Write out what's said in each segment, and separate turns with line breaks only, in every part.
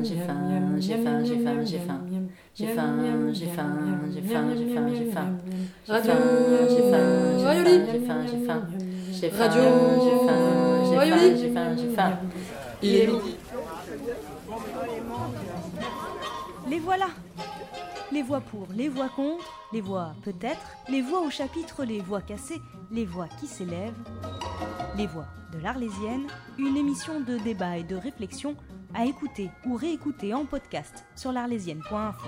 j'ai faim, j'ai faim, j'ai faim, j'ai faim. J'ai faim, j'ai faim, j'ai faim, j'ai faim, j'ai faim.
Radio
J'ai faim, j'ai
Rayoli.
faim, j'ai faim, j'ai faim. J'ai faim,
Radio
j'ai faim, j'ai
Rayoli.
faim, j'ai faim, j'ai faim.
Il est midi.
Les voilà. Les voix pour, les voix contre, les voix peut-être, les voix au chapitre, les voix cassées, les voix qui s'élèvent. Les voix de l'Arlésienne, une émission de débat et de réflexion à écouter ou réécouter en podcast sur l'arlésienne.info.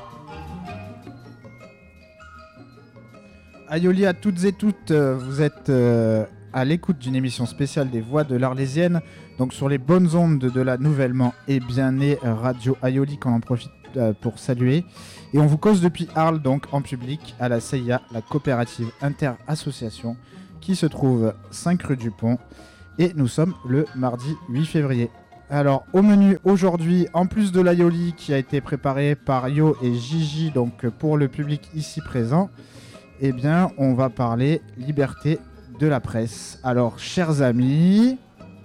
Aïoli à toutes et toutes, vous êtes à l'écoute d'une émission spéciale des Voix de l'Arlésienne, donc sur les bonnes ondes de la nouvellement et bien née Radio Aïoli qu'on en profite pour saluer. Et on vous cause depuis Arles, donc en public, à la CIA, la coopérative inter-association, qui se trouve 5 rue du Pont. Et nous sommes le mardi 8 février. Alors, au menu aujourd'hui, en plus de l'Aïoli qui a été préparé par Yo et Gigi, donc pour le public ici présent, eh bien, on va parler liberté de la presse. Alors, chers amis...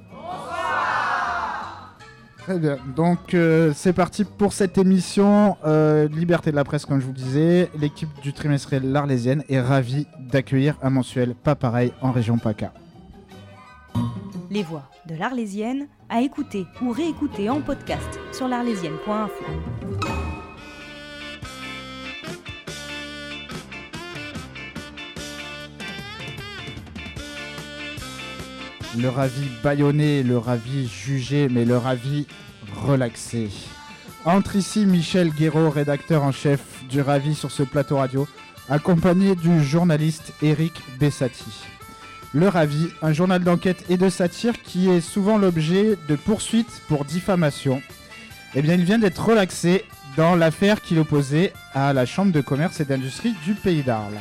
Très bien, donc c'est parti pour cette émission Liberté de la presse, comme je vous disais. L'équipe du trimestriel L'Arlésienne est ravie d'accueillir un mensuel pas pareil en région PACA.
Les voix de l'Arlésienne à écouter ou réécouter en podcast sur l'arlésienne.info.
Le ravi bâillonné, le ravi jugé, mais le ravi relaxé. Entre ici Michel Guéraud, rédacteur en chef du Ravi sur ce plateau radio, accompagné du journaliste Éric Bessati. Le Ravi, un journal d'enquête et de satire qui est souvent l'objet de poursuites pour diffamation. Eh bien, il vient d'être relaxé dans l'affaire qu'il opposait à la Chambre de commerce et d'industrie du Pays d'Arles.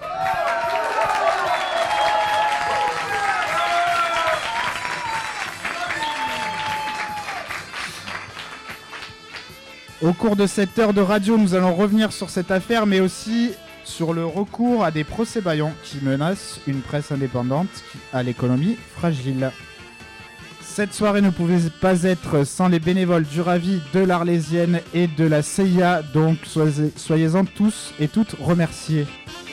Au cours de cette heure de radio, nous allons revenir sur cette affaire, mais aussi sur le recours à des procès-bâillons qui menacent une presse indépendante à l'économie fragile. Cette soirée ne pouvait pas être sans les bénévoles du Ravi, de l'Arlésienne et de la CIA, donc soyez-en tous et toutes remerciés.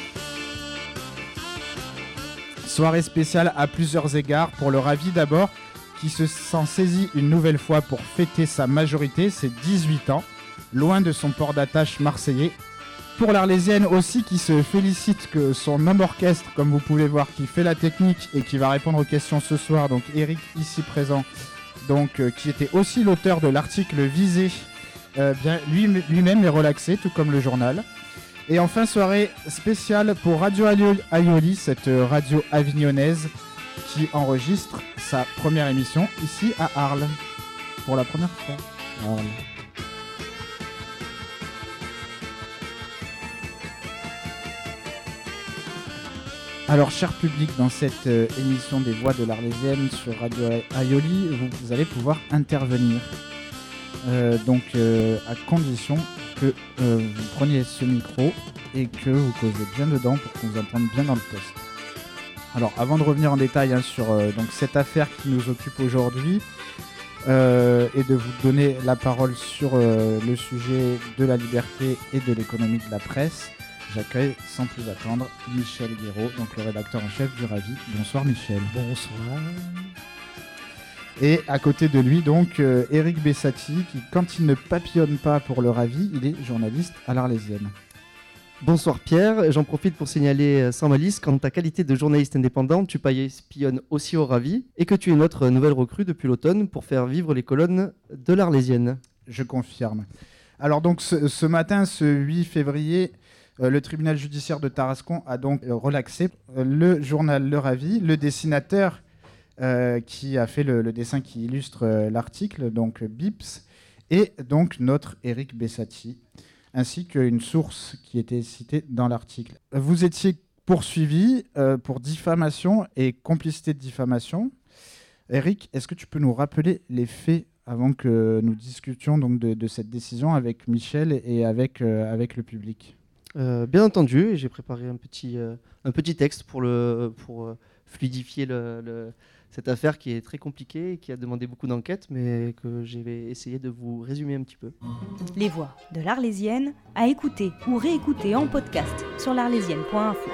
Soirée spéciale à plusieurs égards pour le Ravi d'abord, qui se sent saisi une nouvelle fois pour fêter sa majorité, ses 18 ans, loin de son port d'attache marseillais. Pour l'Arlésienne aussi, qui se félicite que son homme orchestre, comme vous pouvez voir, qui fait la technique et qui va répondre aux questions ce soir, donc Eric ici présent, donc qui était aussi l'auteur de l'article visé, bien lui-même est relaxé, tout comme le journal. Et enfin, soirée spéciale pour Radio Aïoli, cette radio avignonnaise qui enregistre sa première émission ici à Arles. Pour la première fois à Arles. Alors, cher public, dans cette émission des Voix de l'Arlésienne sur Radio Aïoli, vous allez pouvoir intervenir. À condition que vous preniez ce micro et que vous causez bien dedans pour qu'on vous entende bien dans le poste. Alors, avant de revenir en détail sur donc cette affaire qui nous occupe aujourd'hui et de vous donner la parole sur le sujet de la liberté et de l'économie de la presse, j'accueille sans plus attendre Michel Guéraud, donc le rédacteur en chef du Ravi. Bonsoir Michel.
Bonsoir.
Et à côté de lui, donc, Éric Bessati, qui, quand il ne papillonne pas pour le Ravi, il est journaliste à l'Arlésienne.
Bonsoir Pierre, j'en profite pour signaler sans malice qu'en ta qualité de journaliste indépendant, tu espionnes aussi au Ravi et que tu es notre nouvelle recrue depuis l'automne pour faire vivre les colonnes de l'Arlésienne.
Je confirme. Alors donc ce matin, ce 8 février, le tribunal judiciaire de Tarascon a donc relaxé le journal Le Ravi, le dessinateur qui a fait le dessin qui illustre l'article, donc Bips, et donc notre Éric Bessati, ainsi qu'une source qui était citée dans l'article. Vous étiez poursuivi pour diffamation et complicité de diffamation. Éric, est-ce que tu peux nous rappeler les faits avant que nous discutions donc de cette décision avec Michel et avec le public?
Bien entendu, et j'ai préparé un petit texte pour fluidifier cette affaire qui est très compliquée et qui a demandé beaucoup d'enquêtes, mais que j'ai essayé de vous résumer un petit peu.
Les voix de l'Arlésienne, à écouter ou réécouter en podcast sur l'arlésienne.info.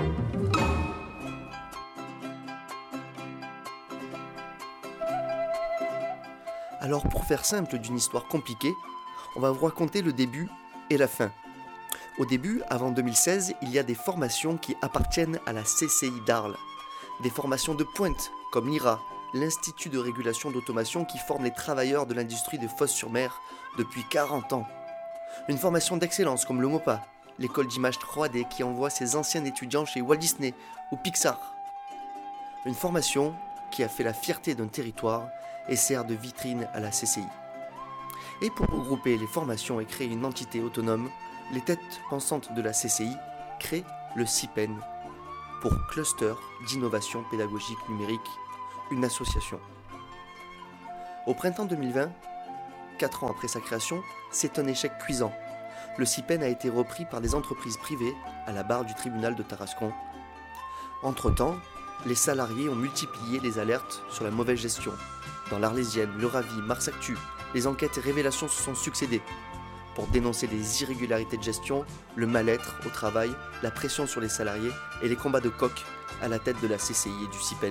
Alors pour faire simple d'une histoire compliquée, on va vous raconter le début et la fin. Au début, avant 2016, il y a des formations qui appartiennent à la CCI d'Arles. Des formations de pointe, comme l'IRA, l'Institut de régulation d'automation qui forme les travailleurs de l'industrie de Fos-sur-Mer depuis 40 ans. Une formation d'excellence comme le MOPA, l'école d'image 3D qui envoie ses anciens étudiants chez Walt Disney ou Pixar. Une formation qui a fait la fierté d'un territoire et sert de vitrine à la CCI. Et pour regrouper les formations et créer une entité autonome, les têtes pensantes de la CCI créent le CIPEN, pour Cluster d'innovation pédagogique numérique, une association. Au printemps 2020, 4 ans après sa création, c'est un échec cuisant. Le CIPEN a été repris par des entreprises privées à la barre du tribunal de Tarascon. Entre-temps, les salariés ont multiplié les alertes sur la mauvaise gestion. Dans l'Arlésienne, le Ravi, Mars Actu, les enquêtes et révélations se sont succédées pour dénoncer les irrégularités de gestion, le mal-être au travail, la pression sur les salariés et les combats de coq à la tête de la CCI et du CIPEN.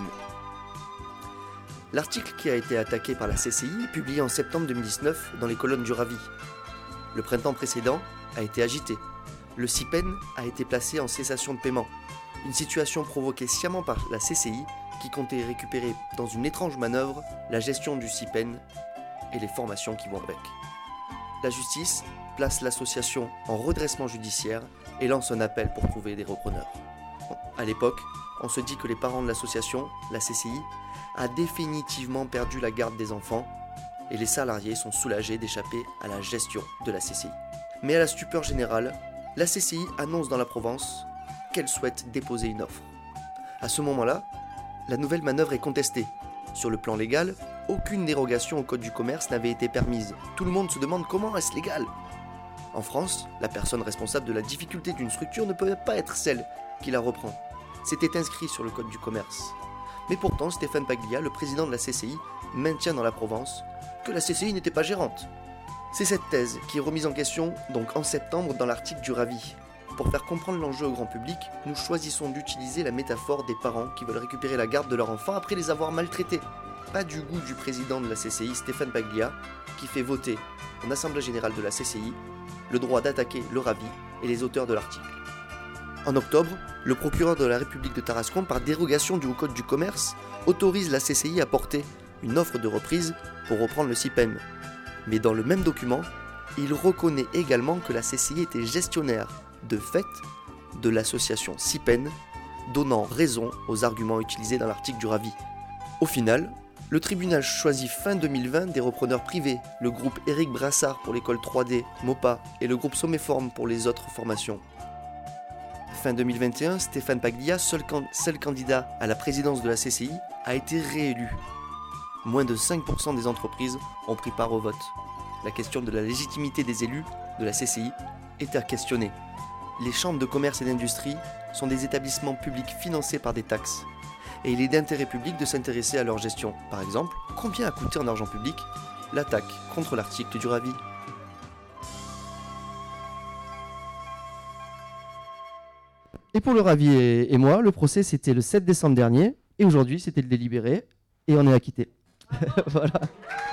L'article qui a été attaqué par la CCI est publié en septembre 2019 dans les colonnes du Ravi. Le printemps précédent a été agité. Le CIPEN a été placé en cessation de paiement. Une situation provoquée sciemment par la CCI qui comptait récupérer dans une étrange manœuvre la gestion du CIPEN et les formations qui vont avec. La justice place l'association en redressement judiciaire et lance un appel pour trouver des repreneurs. À l'époque, on se dit que les parents de l'association, la CCI, a définitivement perdu la garde des enfants et les salariés sont soulagés d'échapper à la gestion de la CCI. Mais à la stupeur générale, la CCI annonce dans la Provence qu'elle souhaite déposer une offre. À ce moment-là, la nouvelle manœuvre est contestée. Sur le plan légal, aucune dérogation au code du commerce n'avait été permise. Tout le monde se demande comment est-ce légal. En France, la personne responsable de la difficulté d'une structure ne peut pas être celle qui la reprend. C'était inscrit sur le code du commerce. Mais pourtant, Stéphane Paglia, le président de la CCI, maintient dans la Provence que la CCI n'était pas gérante. C'est cette thèse qui est remise en question donc en septembre dans l'article du Ravi. Pour faire comprendre l'enjeu au grand public, nous choisissons d'utiliser la métaphore des parents qui veulent récupérer la garde de leur enfant après les avoir maltraités. Pas du goût du président de la CCI, Stéphane Paglia, qui fait voter en Assemblée Générale de la CCI le droit d'attaquer le Ravi et les auteurs de l'article. En octobre, le procureur de la République de Tarascon, par dérogation du Code du commerce, autorise la CCI à porter une offre de reprise pour reprendre le CIPEN. Mais dans le même document, il reconnaît également que la CCI était gestionnaire, de fait, de l'association CIPEN, donnant raison aux arguments utilisés dans l'article du Ravi. Au final, le tribunal choisit fin 2020 des repreneurs privés, le groupe Éric Brassard pour l'école 3D, MOPA, et le groupe Sommeform pour les autres formations. Fin 2021, Stéphane Paglia, seul candidat à la présidence de la CCI, a été réélu. Moins de 5% des entreprises ont pris part au vote. La question de la légitimité des élus de la CCI est à questionner. Les chambres de commerce et d'industrie sont des établissements publics financés par des taxes. Et il est d'intérêt public de s'intéresser à leur gestion. Par exemple, combien a coûté en argent public l'attaque contre l'article du Ravi ?
Et pour le Ravi et moi, le procès c'était le 7 décembre dernier, et aujourd'hui c'était le délibéré, et on est acquitté. Voilà.